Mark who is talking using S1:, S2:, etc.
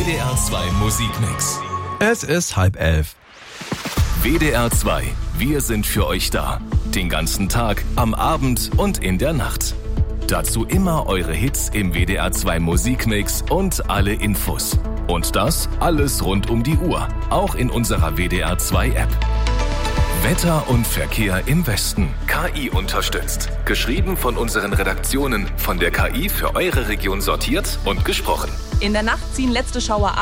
S1: WDR 2 Musikmix.
S2: Es ist 10:30.
S1: WDR 2, wir sind für euch da. Den ganzen Tag, am Abend und in der Nacht. Dazu immer eure Hits im WDR 2 Musikmix und alle Infos. Und das alles rund um die Uhr, auch in unserer WDR 2 App. Wetter und Verkehr im Westen. KI unterstützt. Geschrieben von unseren Redaktionen, von der KI für eure Region sortiert und gesprochen.
S3: In der Nacht ziehen letzte Schauer ab.